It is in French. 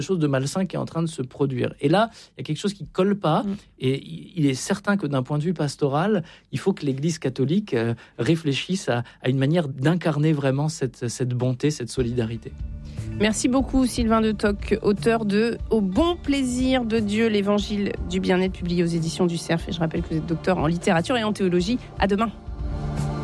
chose de malsain qui est en train de se produire. Et là, il y a quelque chose qui colle pas. Et il est certain que d'un point de vue pastoral, il faut que l'Église catholique réfléchisse à une manière d'incarner vraiment cette bonté, cette solidarité. Merci beaucoup Sylvain de Toc, auteur de Au bon plaisir de Dieu, l'évangile du bien-être, publié aux éditions du Cerf. Et je rappelle que vous êtes docteur en littérature et en théologie. À demain.